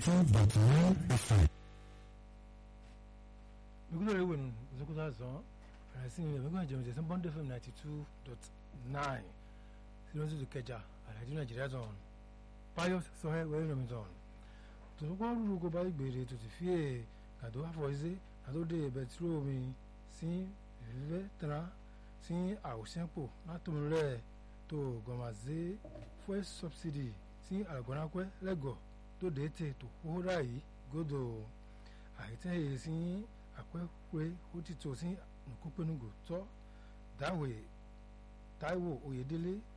92.9 FM. Miguel Rewin, Zokuta Zon, and I see we're going to join Bond FM 92.9. Silencio to Keja, and I do Nigeria zone. Pius Sohe, where you zone. To the one who go by Bede to the Fie, Kado Havoise, Kado de Betromi, Sin Vetra, Sin Ausempo, not to Mure, to Gomaze, Fuel Subsidy, Sin Algonakwe, Lego, to Dete, to Horai, Godo. I tell you, Sin. Akwe Hutito sin Nkupenugu to that way Taiwo Oyedele